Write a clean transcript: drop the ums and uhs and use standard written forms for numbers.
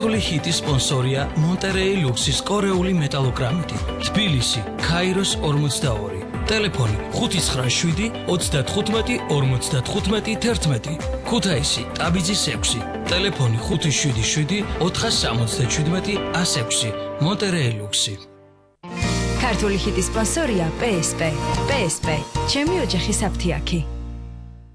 ქართული ჰიტის სპონსორია მონტერეი ლუქსის კორეული მეტალოგრამიტი. თბილისი, ქაიროს 42. ტელეფონი 597 35 55 11. ქუთაისი, ტაბიძის 6. ტელეფონი 577 477 106. მონტერეი ლუქსი. ქართული ჰიტის სპონსორია PSP. PSP. ჩემი ოჯახის აფთიაქი.